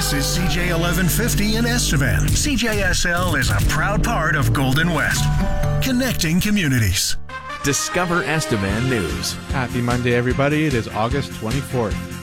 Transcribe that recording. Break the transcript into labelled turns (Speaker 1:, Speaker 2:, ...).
Speaker 1: This is CJ 1150 in Estevan. CJSL is a proud part of Golden West, connecting communities.
Speaker 2: Discover Estevan News.
Speaker 3: Happy Monday, everybody. It is August 24th.